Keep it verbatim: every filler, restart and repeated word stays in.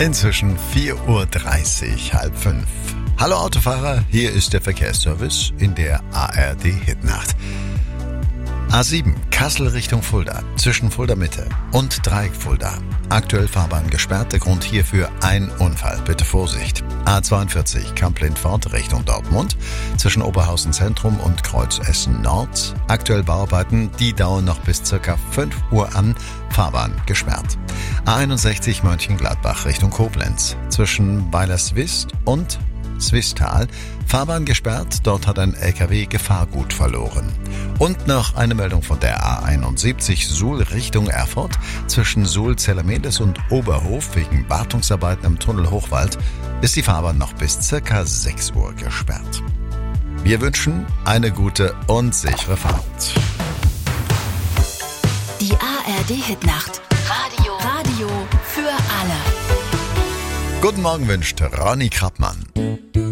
Inzwischen vier Uhr dreißig, halb fünf. Hallo Autofahrer, hier ist der Verkehrsservice in der A R D-Hitnacht. A sieben, Kassel Richtung Fulda, zwischen Fulda Mitte und Dreieck Fulda. Aktuell Fahrbahn gesperrt, der Grund hierfür ein Unfall. Bitte Vorsicht. A zweiundvierzig, Kamp-Lindfort Richtung Dortmund, zwischen Oberhausen Zentrum und Kreuz Essen Nord. Aktuell Bauarbeiten, die dauern noch bis circa fünf Uhr an. Fahrbahn gesperrt. A einundsechzig, Mönchengladbach Richtung Koblenz, zwischen Weilerswist und Zwistal. Fahrbahn gesperrt, dort hat ein L K W Gefahrgut verloren. Und noch eine Meldung von der A einundsiebzig Suhl Richtung Erfurt, zwischen Suhl-Zellermedes und Oberhof wegen Wartungsarbeiten im Tunnel Hochwald ist die Fahrbahn noch bis circa sechs Uhr gesperrt. Wir wünschen eine gute und sichere Fahrt. Die A R D-Hitnacht. Radio. Radio für alle. Guten Morgen wünscht Ronny Krappmann.